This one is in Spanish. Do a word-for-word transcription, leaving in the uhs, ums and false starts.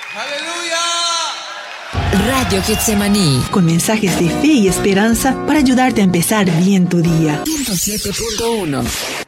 ¡Aleluya! Radio Getsemaní, con mensajes de fe y esperanza para ayudarte a empezar bien tu día. ciento siete punto uno.